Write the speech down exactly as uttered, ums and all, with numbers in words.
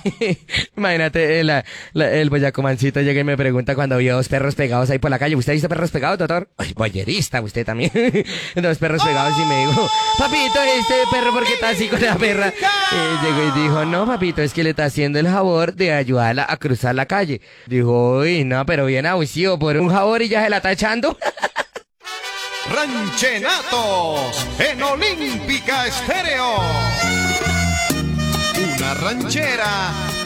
Imagínate, el, la- el boyacomancito llega y me pregunta cuando vio dos perros pegados ahí por la calle. ¿Usted ha visto perros pegados, doctor? Ay, boyerista, usted también. Dos perros pegados y me dijo, papito, este perro, ¿por qué está así con la perra? Y llegó y dijo, no, papito, es que le está haciendo el favor de ayudarla a cruzar la calle. Dijo, uy, no, pero bien abusivo por un favor y ya se la está echando. Ranchenatos en Olímpica Estéreo. Una ranchera